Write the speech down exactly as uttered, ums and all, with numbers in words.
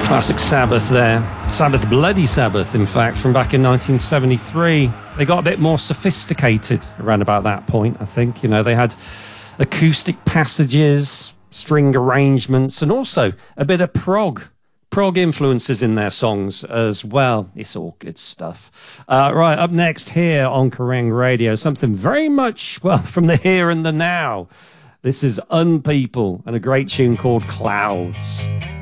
Classic Sabbath there. Sabbath, Bloody Sabbath, in fact, from back in nineteen seventy-three. They got a bit more sophisticated around about that point, I think. You know, they had acoustic passages, string arrangements, and also a bit of prog. Prog influences in their songs as well. It's all good stuff. Uh, right, up next here on Kerrang Radio, something very much, well, from the here and the now. This is Unpeople and a great tune called Clouds.